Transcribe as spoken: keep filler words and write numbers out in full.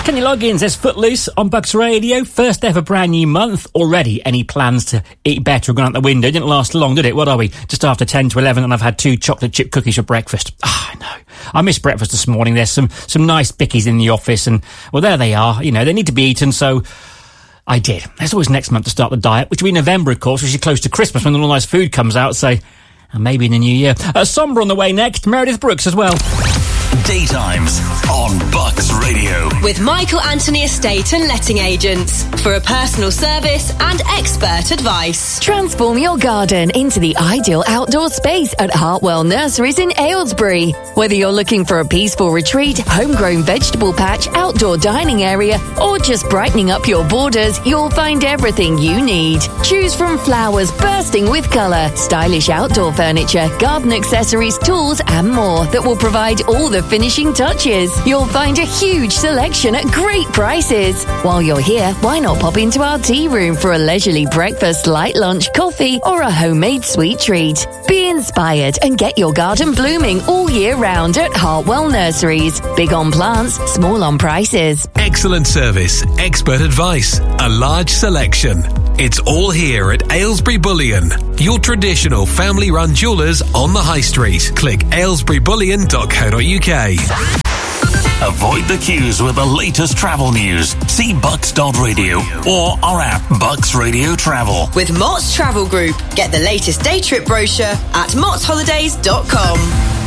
Kenny Loggins says Footloose on Bucks Radio. First ever brand new month. Already any plans to eat better have gone out the window. Didn't last long, did it? What are we? Just after ten to eleven and I've had two chocolate chip cookies for breakfast. Ah, I know. I missed breakfast this morning. There's some, some nice bickies in the office and, well, there they are. You know, they need to be eaten, so I did. There's always next month to start the diet, which will be November, of course, which is close to Christmas when all nice food comes out, so and maybe in the new year. Uh, Sombre on the way next. Meredith Brooks as well. Daytimes on Bucks Radio. With Michael Anthony Estate and Letting Agents for a personal service and expert advice. Transform your garden into the ideal outdoor space at Hartwell Nurseries in Aylesbury. Whether you're looking for a peaceful retreat, homegrown vegetable patch, outdoor dining area, or just brightening up your borders, you'll find everything you need. Choose from flowers bursting with colour, stylish outdoor furniture, garden accessories, tools, and more that will provide all the finishing touches. You'll find a huge selection at great prices. While you're here, why not pop into our tea room for a leisurely breakfast, light lunch, coffee, or a homemade sweet treat. Be inspired and get your garden blooming all year round at Hartwell Nurseries. Big on plants, small on prices. Excellent service, expert advice, a large selection. It's all here at Aylesbury Bullion, your traditional family-run jewellers on the High Street. Click aylesbury bullion dot co dot uk. Avoid the queues with the latest travel news. See bucks dot radio or our app Bucks Radio Travel. With Mott's Travel Group. Get the latest day trip brochure at motts holidays dot com.